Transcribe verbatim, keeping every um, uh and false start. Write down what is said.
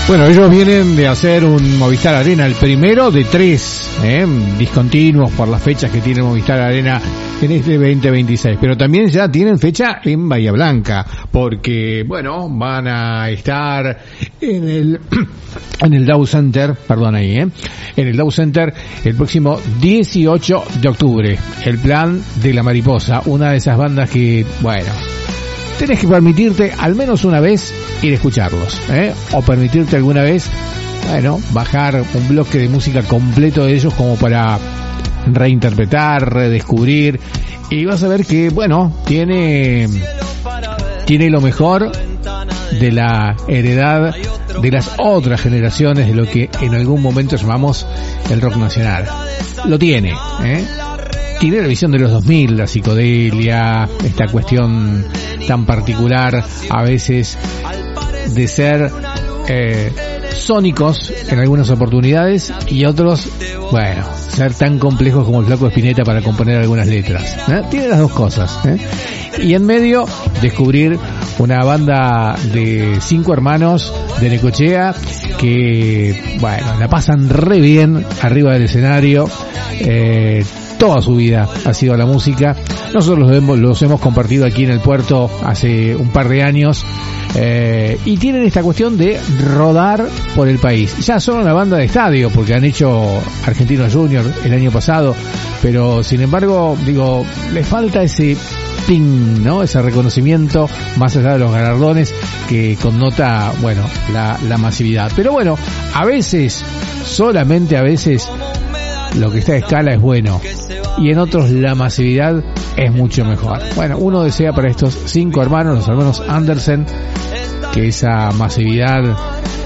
Bueno, ellos vienen de hacer un Movistar Arena, el primero de tres, ¿eh? discontinuos por las fechas que tiene Movistar Arena en este veinte veintiséis, pero también ya tienen fecha en Bahía Blanca, porque, bueno, van a estar en el en el Dow Center, perdón ahí, ¿eh? en el Dow Center el próximo dieciocho de octubre, el Plan de la Mariposa, una de esas bandas que, bueno, tenés que permitirte al menos una vez ir a escucharlos, ¿eh? o permitirte alguna vez, bueno, bajar un bloque de música completo de ellos como para reinterpretar, redescubrir, y vas a ver que, bueno, tiene tiene lo mejor de la heredad de las otras generaciones de lo que en algún momento llamamos el rock nacional. Lo tiene, ¿eh? Tiene la visión de los dos mil, la psicodelia, esta cuestión tan particular, a veces de ser eh, sónicos en algunas oportunidades y otros, bueno, ser tan complejos como el Flaco Spinetta para componer algunas letras, ¿eh? Tiene las dos cosas, ¿eh? Y en medio, descubrir una banda de cinco hermanos de Necochea que, bueno, la pasan re bien arriba del escenario. eh, Toda su vida ha sido la música. Nosotros los hemos, los hemos compartido aquí en el puerto hace un par de años, eh, y tienen esta cuestión de rodar por el país. Ya son una banda de estadio porque han hecho Argentinos Junior el año pasado, pero sin embargo, digo, les falta ese ping, ¿no? Ese reconocimiento más allá de los galardones que connota, bueno, la, la masividad. Pero bueno, a veces, solamente a veces, lo que está a escala es bueno, y en otros la masividad es mucho mejor. Bueno, uno desea para estos cinco hermanos, los hermanos Andersen, que esa masividad